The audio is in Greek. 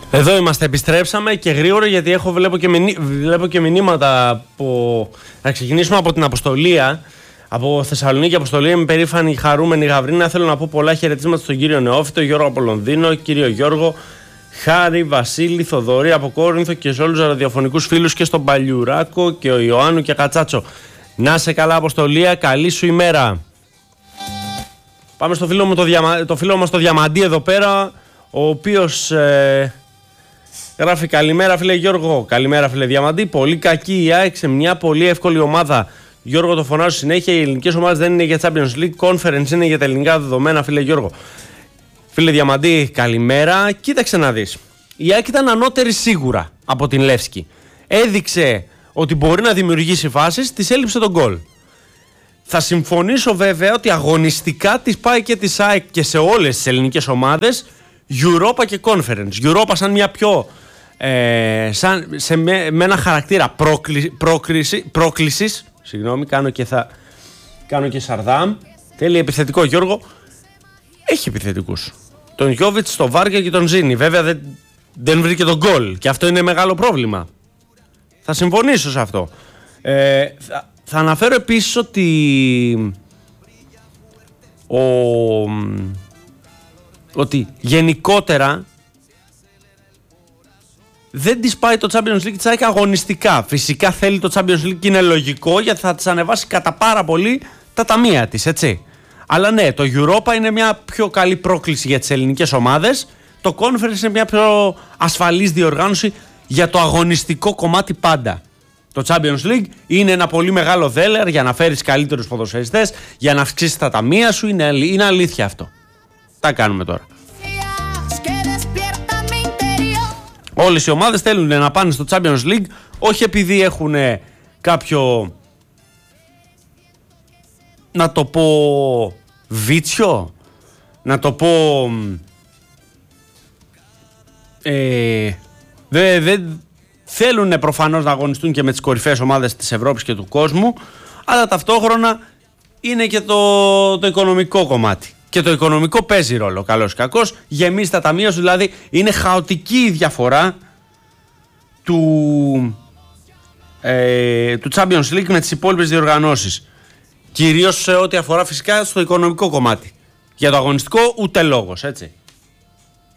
Εδώ είμαστε, επιστρέψαμε και γρήγορα γιατί βλέπω και μηνύματα από... Να ξεκινήσουμε από την Αποστολία, από Θεσσαλονίκη. Αποστολία, είμαι περήφανη, χαρούμενη Γαβρίνα. Θέλω να πω πολλά χαιρετίσματα στον κύριο Νεόφυτο, Γιώργο από Λονδίνο, κύριο Γιώργο, Χάρη, Βασίλη, Θοδωρή από Κόρινθο και σε όλους τους ραδιοφωνικούς φίλους και στον Παλιουράκο και ο Ιωάννου και Κατσάτσο. Να σε καλά, Αποστολία, καλή σου ημέρα. Πάμε στο φίλο μας το Διαμαντή εδώ πέρα, ο οποίος γράφει καλημέρα φίλε Γιώργο, καλημέρα φίλε Διαμαντή, πολύ κακή η ΑΕΚ σε μια πολύ εύκολη ομάδα. Γιώργο, το φωνάζω συνέχεια, οι ελληνικές ομάδες δεν είναι για Champions League, Conference είναι για τα ελληνικά δεδομένα φίλε Γιώργο. Φίλε Διαμαντή, καλημέρα. Κοίταξε να δεις, η ΑΕΚ ήταν ανώτερη σίγουρα από την Λεύσκη. Έδειξε ότι μπορεί να δημιουργήσει φάσεις, της έλειψε τον γκολ. Θα συμφωνήσω βέβαια ότι αγωνιστικά της πάει και της ΑΕΚ και σε όλες τις ελληνικές ομάδες Europa και Conference. Europa σαν μια πιο με ένα χαρακτήρα πρόκλησης. Συγγνώμη, κάνω και Σαρδάμ. Θέλει επιθετικό Γιώργο. Έχει επιθετικούς. Τον Γιώβιτς, τον Βάρκα και τον Ζήνη. Βέβαια δεν βρήκε τον γκολ και αυτό είναι μεγάλο πρόβλημα. Θα συμφωνήσω σε αυτό. Θα αναφέρω επίσης ότι ότι γενικότερα δεν της πάει το Champions League της ΑΕΚ αγωνιστικά. Φυσικά θέλει το Champions League και είναι λογικό γιατί θα της ανεβάσει κατά πάρα πολύ τα ταμεία της, έτσι. Αλλά ναι, το Europa είναι μια πιο καλή πρόκληση για τις ελληνικές ομάδες. Το Conference είναι μια πιο ασφαλής διοργάνωση για το αγωνιστικό κομμάτι πάντα. Το Champions League είναι ένα πολύ μεγάλο δέλεαρ για να φέρεις καλύτερους ποδοσφαιριστές, για να αυξήσεις τα ταμεία σου. Είναι αλήθεια αυτό. Τα κάνουμε τώρα. Όλες οι ομάδες θέλουν να πάνε στο Champions League, όχι επειδή έχουν κάποιο, να το πω, βίτσιο, να το πω, δεν θέλουν προφανώς να αγωνιστούν και με τις κορυφαίες ομάδες της Ευρώπης και του κόσμου, αλλά ταυτόχρονα είναι και το οικονομικό κομμάτι. Και το οικονομικό παίζει ρόλο, καλώς ή κακώς, γεμίζει τα ταμεία σου, δηλαδή είναι χαοτική η διαφορά του Champions League με τις υπόλοιπες διοργανώσεις. Κυρίως σε ό,τι αφορά φυσικά στο οικονομικό κομμάτι. Για το αγωνιστικό ούτε λόγος, έτσι.